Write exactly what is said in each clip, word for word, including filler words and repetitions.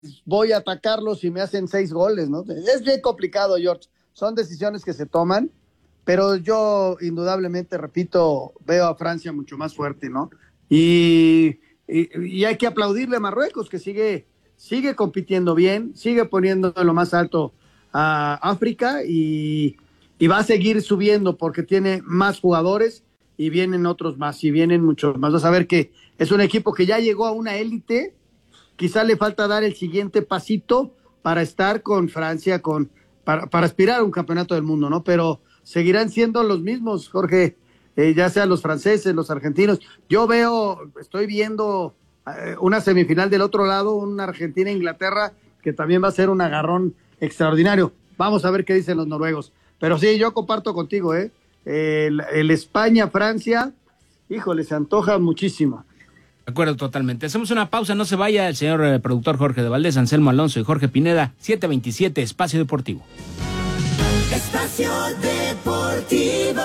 voy a atacarlos y me hacen seis goles, ¿no? Es bien complicado, George. Son decisiones que se toman, pero yo indudablemente, repito, veo a Francia mucho más fuerte, ¿no? Y, y, y hay que aplaudirle a Marruecos, que sigue, sigue compitiendo bien, sigue poniendo lo más alto a África y, y va a seguir subiendo porque tiene más jugadores y vienen otros más, y vienen muchos más. Vas a ver que es un equipo que ya llegó a una élite, quizá le falta dar el siguiente pasito para estar con Francia, con, para, para aspirar a un campeonato del mundo, ¿no? Pero seguirán siendo los mismos, Jorge, eh, ya sean los franceses, los argentinos. Yo veo, estoy viendo eh, una semifinal del otro lado, una Argentina-Inglaterra, que también va a ser un agarrón extraordinario. Vamos a ver qué dicen los noruegos. Pero sí, yo comparto contigo, ¿eh? El, el España-Francia, híjole, se antoja muchísimo. De acuerdo, totalmente. Hacemos una pausa, no se vaya el señor eh, productor Jorge de Valdés, Anselmo Alonso y Jorge Pineda. Siete veintisiete, Espacio Deportivo. Espacio Deportivo.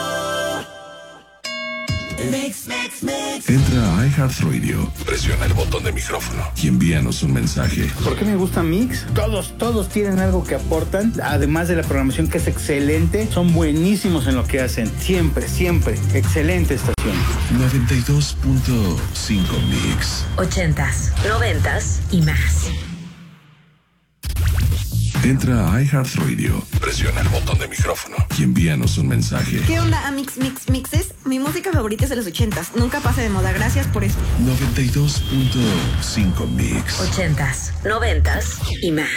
Mix, mix, mix. Entra a iHeartRadio, presiona el botón de micrófono y envíanos un mensaje. ¿Por qué me gusta Mix? Todos, todos tienen algo que aportan, además de la programación que es excelente, son buenísimos en lo que hacen. Siempre, siempre. Excelente estación. noventa y dos punto cinco Mix. Ochentas, noventas y más. Entra a iHeartRadio, presiona el botón de micrófono y envíanos un mensaje. ¿Qué onda, Amix Mix Mixes? Mi música favorita es de los ochentas. Nunca pasa de moda. Gracias por eso. noventa y dos punto cinco Mix. Ochentas, noventas y más.